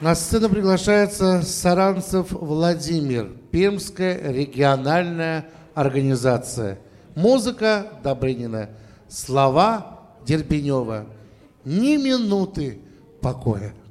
На сцену приглашается Саранцев Владимир, Пермская региональная организация. Музыка Добрынина, слова Дербенева. Ни минуты покоя.